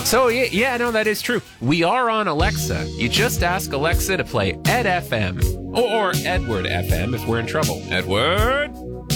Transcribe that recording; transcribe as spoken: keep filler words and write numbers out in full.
So, yeah, yeah, no, that is true. We are on Alexa. You just ask Alexa to play Ed F M. Or, or Edward F M if we're in trouble. Edward?